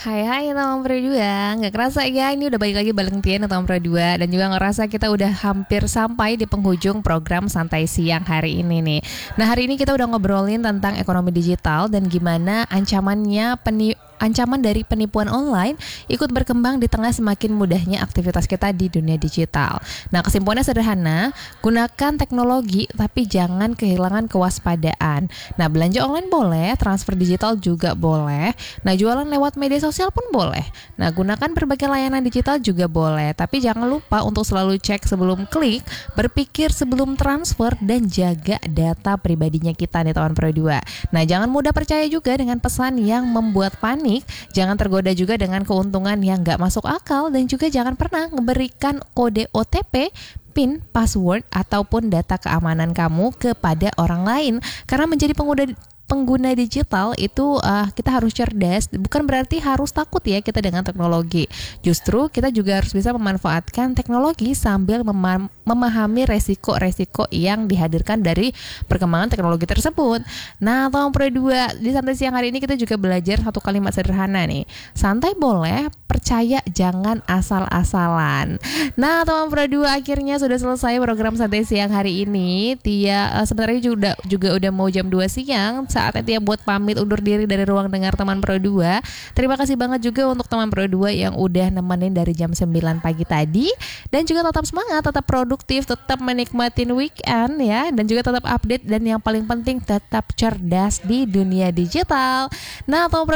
Hai teman Pro 2. Nggak kerasa ya, ini udah balik lagi Valentine teman Pro 2. Dan juga ngerasa kita udah hampir sampai di penghujung program Santai Siang hari ini nih. Nah, hari ini kita udah ngobrolin tentang ekonomi digital dan gimana ancaman dari penipuan online ikut berkembang di tengah semakin mudahnya aktivitas kita di dunia digital. Nah, kesimpulannya sederhana, gunakan teknologi tapi jangan kehilangan kewaspadaan. Nah, belanja online boleh, transfer digital juga boleh. Nah, jualan lewat media sosial pun boleh. Nah, gunakan berbagai layanan digital juga boleh, tapi jangan lupa untuk selalu cek sebelum klik, berpikir sebelum transfer, dan jaga data pribadinya kita nih teman Pro 2. Nah, jangan mudah percaya juga dengan pesan yang membuat panik. Jangan tergoda juga dengan keuntungan yang nggak masuk akal, dan juga jangan pernah memberikan kode OTP, PIN, password, ataupun data keamanan kamu kepada orang lain. Karena menjadi pengguna digital itu kita harus cerdas, bukan berarti harus takut ya kita dengan teknologi. Justru kita juga harus bisa memanfaatkan teknologi sambil memahami resiko-resiko yang dihadirkan dari perkembangan teknologi tersebut. Nah, Tom Pro 2, di Santai Siang hari ini kita juga belajar satu kalimat sederhana nih. Santai boleh, percaya jangan asal-asalan. Nah, teman Pro 2, akhirnya sudah selesai program Santai Siang hari ini. Tia sebenarnya juga udah mau jam 2 siang. Saatnya Tia buat pamit undur diri dari ruang dengar teman Pro 2. Terima kasih banget juga untuk teman Pro 2 yang udah nemenin dari jam 9 pagi tadi. Dan juga tetap semangat, tetap produktif, tetap menikmatin weekend ya. Dan juga tetap update, dan yang paling penting tetap cerdas di dunia digital. Nah, teman Pro